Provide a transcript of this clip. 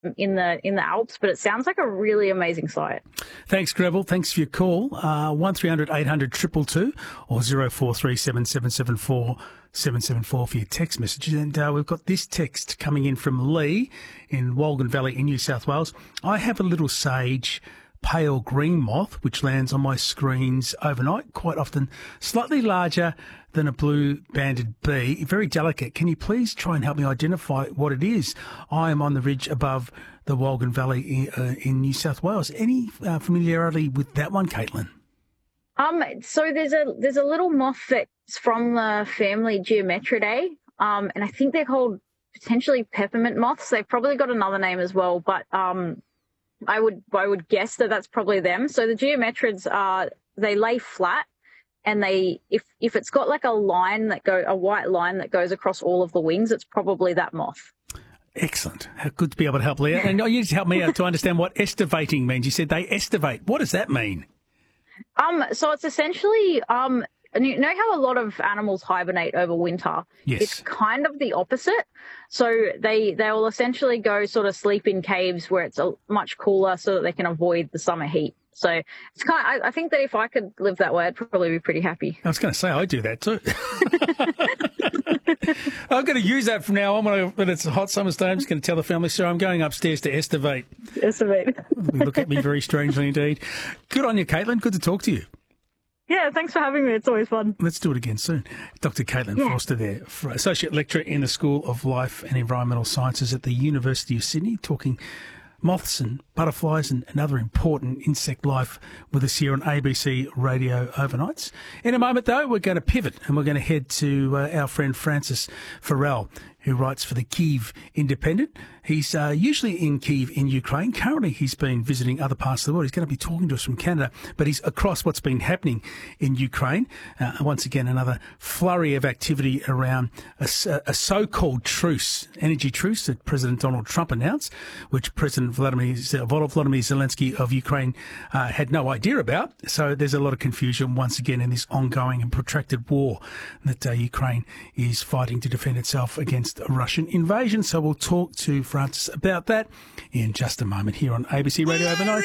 in the Alps, but it sounds like a really amazing site. Thanks, Greville. Thanks for your call. 1300 800 222 or 0437 774 774 for your text messages. And we've got this text coming in from Lee in Wolgan Valley in New South Wales. I have a little sage pale green moth which lands on my screens overnight, quite often slightly larger than a blue banded bee, very delicate. Can you please try and help me identify what it is? I am on the ridge above the Wolgan Valley in New South Wales. Any familiarity with that one, Caitlin? So there's a little moth that's from the family Geometridae, and I think they're called potentially peppermint moths. They've probably got another name as well, but I would guess that that's probably them. So the geometrids they lay flat, and if it's got like a white line that goes across all of the wings, it's probably that moth. Excellent. How good to be able to help Leah. And you need to help me out to understand what estivating means. You said they estivate. What does that mean? So it's essentially and you know how a lot of animals hibernate over winter? Yes. It's kind of the opposite. So they will essentially go sort of sleep in caves where it's much cooler so that they can avoid the summer heat. So it's I think that if I could live that way, I'd probably be pretty happy. I was going to say, I do that too. I'm going to use that from now on when it's a hot summer's day. I'm just going to tell the family, sir, I'm going upstairs to estivate. Estivate. They look at me very strangely indeed. Good on you, Caitlin. Good to talk to you. Yeah, thanks for having me. It's always fun. Let's do it again soon. Dr. Caitlin Forster there, Associate Lecturer in the School of Life and Environmental Sciences at the University of Sydney, talking moths and butterflies and other important insect life with us here on ABC Radio Overnights. In a moment, though, we're going to pivot and we're going to head to our friend Francis Farrell, who writes for the Kyiv Independent. He's usually in Kyiv in Ukraine. Currently, he's been visiting other parts of the world. He's going to be talking to us from Canada, but he's across what's been happening in Ukraine. Once again, another flurry of activity around a so-called truce, energy truce that President Donald Trump announced, which President Vladimir Zelensky of Ukraine had no idea about. So there's a lot of confusion once again in this ongoing and protracted war that Ukraine is fighting to defend itself against a Russian invasion. So we'll talk to Francis about that in just a moment here on ABC Radio Overnight.